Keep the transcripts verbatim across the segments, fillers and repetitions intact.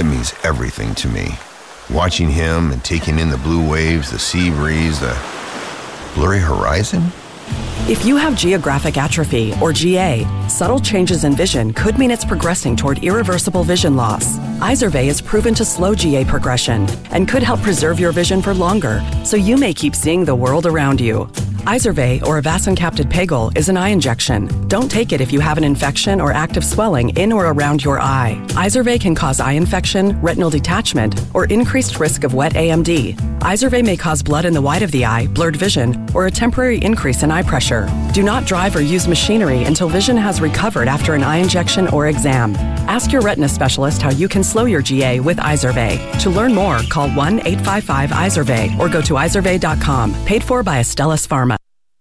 Elliot means everything to me. Watching him and taking in the blue waves, the sea breeze, the blurry horizon. If you have geographic atrophy, or G A, subtle changes in vision could mean it's progressing toward irreversible vision loss. Izervay is proven to slow G A progression and could help preserve your vision for longer, so you may keep seeing the world around you. Izervay, or avacincaptad pegol, is an eye injection. Don't take it if you have an infection or active swelling in or around your eye. Izervay can cause eye infection, retinal detachment, or increased risk of wet A M D. Izervay may cause blood in the white of the eye, blurred vision, or a temporary increase in eye pressure. Do not drive or use machinery until vision has recovered after an eye injection or exam. Ask your retina specialist how you can slow your G A with Izervay. To learn more, call one eight five five Izervay or go to izervay dot com. Paid for by Astellas Pharma.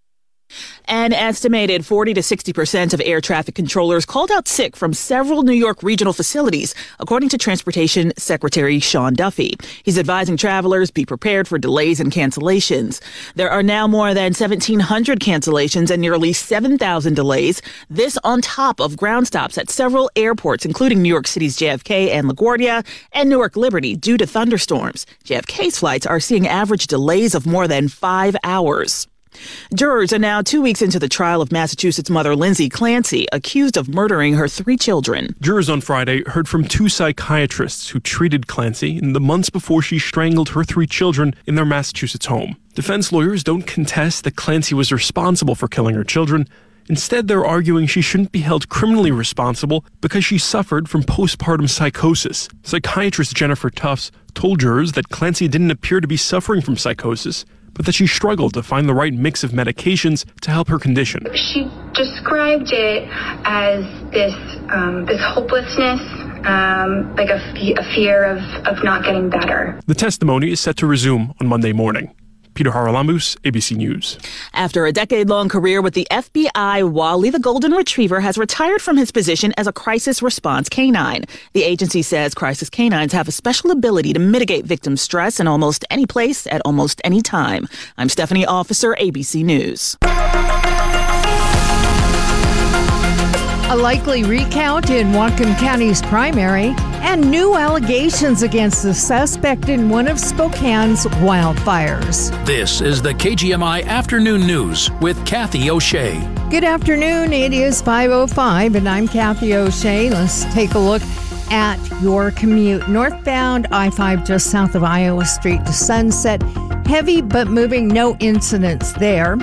An estimated forty to sixty percent of air traffic controllers called out sick from several New York regional facilities, according to Transportation Secretary Sean Duffy. He's advising travelers be prepared for delays and cancellations. There are now more than seventeen hundred cancellations and nearly seven thousand delays. This on top of ground stops at several airports, including New York City's J F K and LaGuardia and Newark Liberty due to thunderstorms. J F K's flights are seeing average delays of more than five hours. Jurors are now two weeks into the trial of Massachusetts mother Lindsay Clancy, accused of murdering her three children. Jurors on Friday heard from two psychiatrists who treated Clancy in the months before she strangled her three children in their Massachusetts home. Defense lawyers don't contest that Clancy was responsible for killing her children. Instead, they're arguing she shouldn't be held criminally responsible because she suffered from postpartum psychosis. Psychiatrist Jennifer Tufts told jurors that Clancy didn't appear to be suffering from psychosis, but that she struggled to find the right mix of medications to help her condition. She described it as this um, this hopelessness, um, like a, f- a fear of, of not getting better. The testimony is set to resume on Monday morning. Peter Haralambous, A B C News. After a decade-long career with the F B I, Wally the Golden Retriever has retired from his position as a crisis response canine. The agency says crisis canines have a special ability to mitigate victim stress in almost any place at almost any time. I'm Stephanie Officer, A B C News. A likely recount in Whatcom County's primary and new allegations against the suspect in one of Spokane's wildfires. This is the K G M I Afternoon News with Kathy O'Shea. Good afternoon. It is five oh five and I'm Kathy O'Shea. Let's take a look at your commute. Northbound I five just south of Iowa Street to Sunset. Heavy but moving, no incidents there.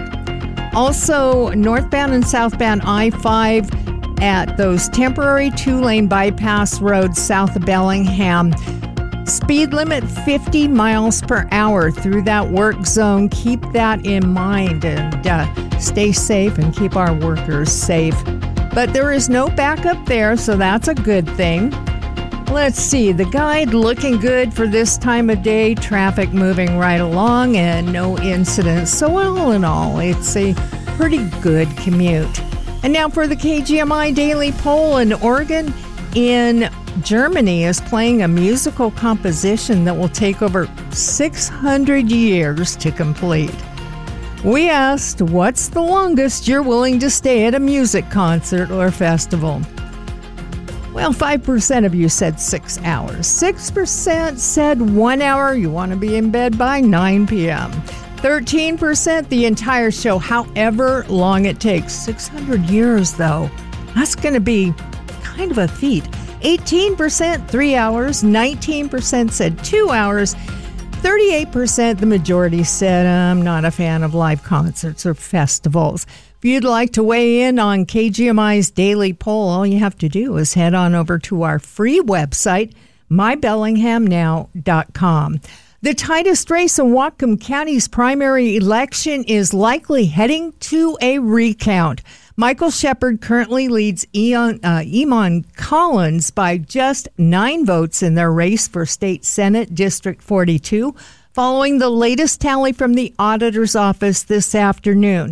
Also, northbound and southbound I five at those temporary two-lane bypass roads south of Bellingham. Speed limit fifty miles per hour through that work zone. Keep that in mind and uh, stay safe and keep our workers safe. But there is no backup there, so that's a good thing. Let's see, the guide looking good for this time of day. Traffic moving right along and no incidents. So all in all, it's a pretty good commute. And now for the K G M I Daily Poll. In Oregon, in Germany, is playing a musical composition that will take over six hundred years to complete. We asked, what's the longest you're willing to stay at a music concert or festival? Well, five percent of you said six hours. six percent said one hour. You want to be in bed by nine p.m. thirteen percent the entire show, however long it takes. six hundred years, though. That's going to be kind of a feat. eighteen percent three hours. nineteen percent said two hours. thirty-eight percent, the majority, said, I'm not a fan of live concerts or festivals. If you'd like to weigh in on K G M I's daily poll, all you have to do is head on over to our free website, my bellingham now dot com. The tightest race in Whatcom County's primary election is likely heading to a recount. Michael Shepard currently leads Eon, uh, Eamon Collins by just nine votes in their race for State Senate District forty-two, following the latest tally from the auditor's office this afternoon.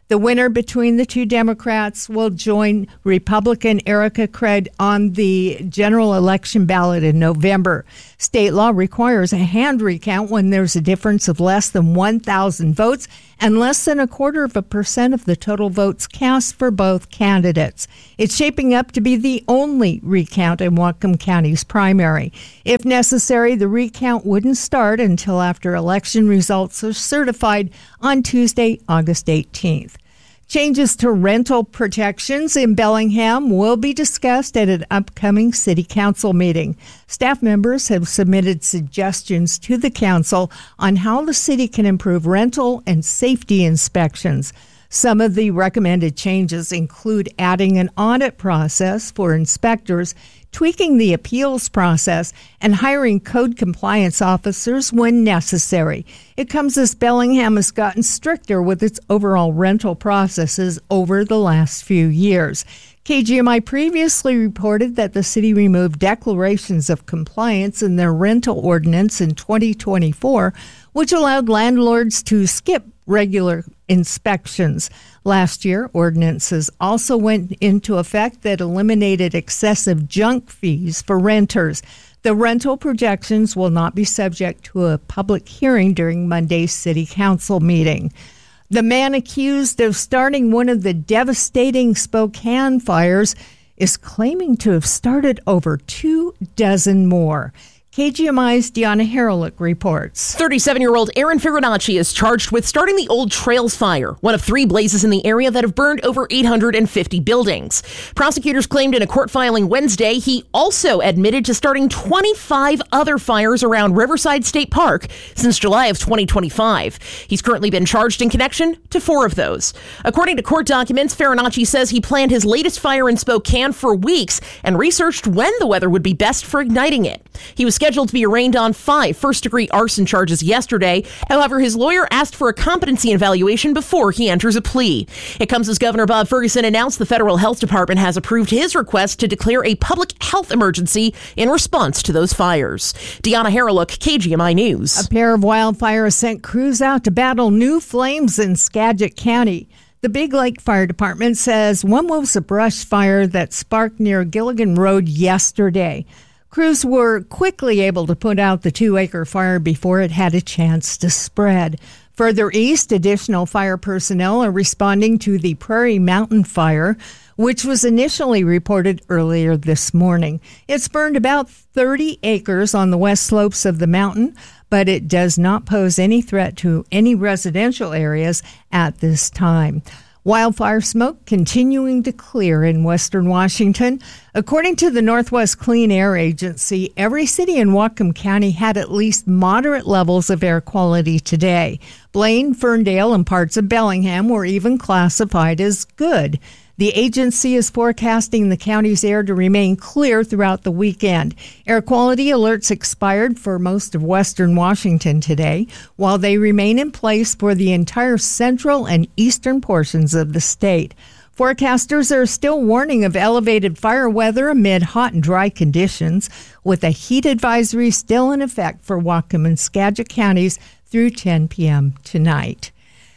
The winner between the two Democrats will join Republican Erica Craig on the general election ballot in November. State law requires a hand recount when there's a difference of less than one thousand votes and less than a quarter of a percent of the total votes cast for both candidates. It's shaping up to be the only recount in Whatcom County's primary. If necessary, the recount wouldn't start until after election results are certified on Tuesday, August eighteenth. Changes to rental protections in Bellingham will be discussed at an upcoming city council meeting. Staff members have submitted suggestions to the council on how the city can improve rental and safety inspections. Some of the recommended changes include adding an audit process for inspectors, tweaking the appeals process, and hiring code compliance officers when necessary. It comes as Bellingham has gotten stricter with its overall rental processes over the last few years. K G M I previously reported that the city removed declarations of compliance in their rental ordinance in twenty twenty-four, which allowed landlords to skip regular inspections. Last year, ordinances also went into effect that eliminated excessive junk fees for renters. The rental projections will not be subject to a public hearing during Monday's city council meeting. The man accused of starting one of the devastating Spokane fires is claiming to have started over two dozen more. K G M I's Deanna Haralick reports. thirty-seven-year-old Aaron Fibonacci is charged with starting the Old Trails Fire, one of three blazes in the area that have burned over eight hundred fifty buildings. Prosecutors claimed in a court filing Wednesday he also admitted to starting twenty-five other fires around Riverside State Park since July of twenty twenty-five. He's currently been charged in connection to four of those. According to court documents, Fibonacci says he planned his latest fire in Spokane for weeks and researched when the weather would be best for igniting it. He was scheduled to be arraigned on five first-degree arson charges yesterday. However, his lawyer asked for a competency evaluation before he enters a plea. It comes as Governor Bob Ferguson announced the federal health department has approved his request to declare a public health emergency in response to those fires. Deanna Haralick, K G M I News. A pair of wildfires sent crews out to battle new flames in Skagit County. The Big Lake Fire Department says one was a brush fire that sparked near Gilligan Road yesterday. Crews were quickly able to put out the two-acre fire before it had a chance to spread. Further east, additional fire personnel are responding to the Prairie Mountain Fire, which was initially reported earlier this morning. It's burned about thirty acres on the west slopes of the mountain, but it does not pose any threat to any residential areas at this time. Wildfire smoke continuing to clear in western Washington. According to the Northwest Clean Air Agency, every city in Whatcom County had at least moderate levels of air quality today. Blaine, Ferndale, and parts of Bellingham were even classified as good. The agency is forecasting the county's air to remain clear throughout the weekend. Air quality alerts expired for most of western Washington today, while they remain in place for the entire central and eastern portions of the state. Forecasters are still warning of elevated fire weather amid hot and dry conditions, with a heat advisory still in effect for Whatcom and Skagit counties through ten p.m. tonight.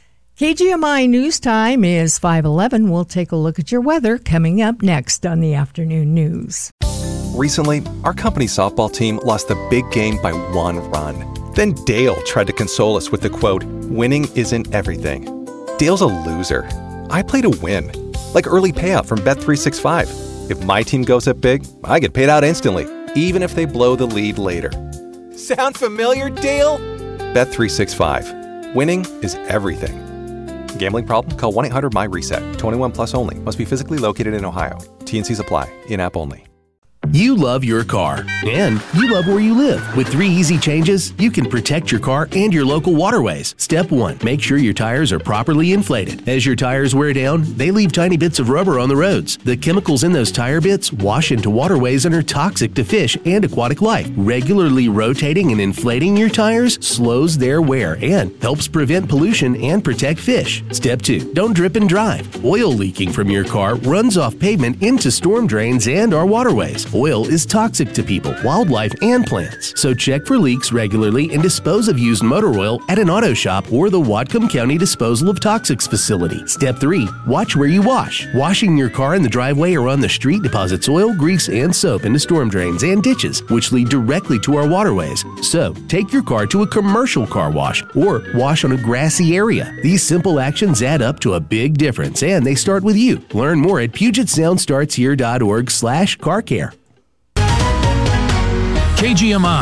K G M I News Time is five eleven. We'll take a look at your weather coming up next on the afternoon news. Recently, our company's softball team lost the big game by one run. Then Dale tried to console us with the quote, "Winning isn't everything." Dale's a loser. I play to win, like early payout from Bet three sixty-five. If my team goes up big, I get paid out instantly, even if they blow the lead later. Sound familiar, Dale? Bet three sixty-five. Winning is everything. Gambling problem? Call one eight hundred M Y reset. twenty-one plus only. Must be physically located in Ohio. T N Cs apply. In-app only. You love your car, and you love where you live. With three easy changes, you can protect your car and your local waterways. Step one, make sure your tires are properly inflated. As your tires wear down, they leave tiny bits of rubber on the roads. The chemicals in those tire bits wash into waterways and are toxic to fish and aquatic life. Regularly rotating and inflating your tires slows their wear and helps prevent pollution and protect fish. Step two, don't drip and drive. Oil leaking from your car runs off pavement into storm drains and our waterways. Oil is toxic to people, wildlife, and plants. So check for leaks regularly and dispose of used motor oil at an auto shop or the Whatcom County Disposal of Toxics facility. Step three, watch where you wash. Washing your car in the driveway or on the street deposits oil, grease, and soap into storm drains and ditches, which lead directly to our waterways. So take your car to a commercial car wash or wash on a grassy area. These simple actions add up to a big difference, and they start with you. Learn more at Puget Sound Starts Here dot org slash car care. K G M I